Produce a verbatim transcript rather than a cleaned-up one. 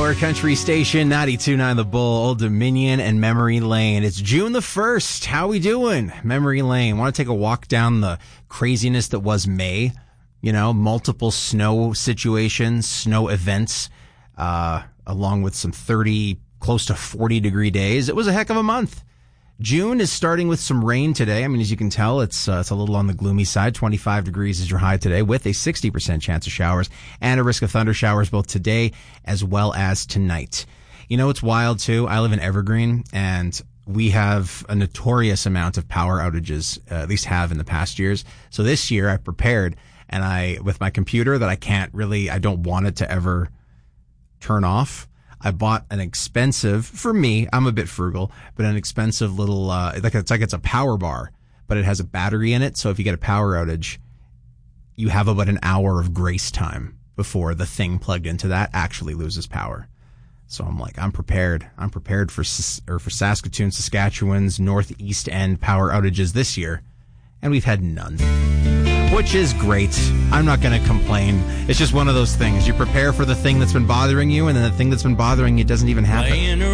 Your country station, ninety-two point nine The Bull, Old Dominion, and Memory Lane. It's June the first. How we doing? Memory Lane. Want to take a walk down the craziness that was May? You know, multiple snow situations, snow events, uh, along with some thirty, close to forty degree days. It was a heck of a month. June is starting with some rain today. I mean, as you can tell, it's uh, it's a little on the gloomy side. twenty-five degrees is your high today with a sixty percent chance of showers and a risk of thunder showers both today as well as tonight. You know, it's wild too. I live in Evergreen and we have a notorious amount of power outages, uh, at least have in the past years. So this year I prepared and I, with my computer that I can't really, I don't want it to ever turn off. I bought an expensive, for me, I'm a bit frugal, but an expensive little, uh, like it's like it's a power bar, but it has a battery in it. So if you get a power outage, you have about an hour of grace time before the thing plugged into that actually loses power. So I'm like, I'm prepared. I'm prepared for, or for Saskatoon, Saskatchewan's northeast end power outages this year. And we've had none, which is great. I'm not going to complain. It's just one of those things. You prepare for the thing that's been bothering you, and then the thing that's been bothering you doesn't even happen.